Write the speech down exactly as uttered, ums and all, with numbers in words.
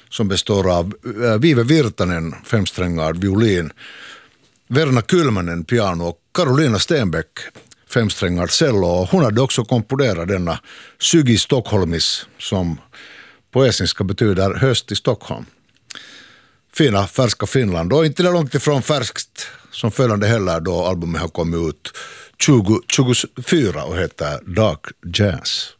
som består av Vive Virtanen, femsträngad violin, Verna Kylmänen, piano och Karolina Stenbeck, femsträngad cello. Och hon hade också komponerat denna Sygi Stockholmis, som på estniska betyder höst i Stockholm. Fina, färska Finland, och inte långt ifrån färskt som följande heller, då albumet har kommit ut tjugo tjugofyra och heter Dark Jazz.